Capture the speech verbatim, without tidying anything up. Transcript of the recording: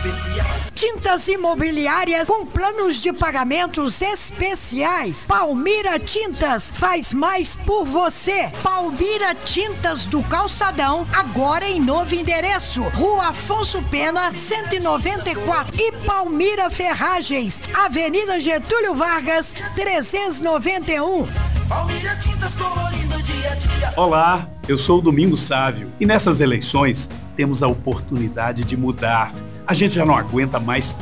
Tintas imobiliárias com planos de pagamentos especiais. Palmira Tintas faz mais por você. Palmira Tintas do Calçadão, agora em novo endereço. Rua Afonso Pena, cento e noventa e quatro. E Palmira Ferragens, Avenida Getúlio Vargas, trezentos e noventa e um. Palmira Tintas colorindo dia a dia. Olá, eu sou o Domingos Sávio e nessas eleições temos a oportunidade de mudar. A gente já não aguenta mais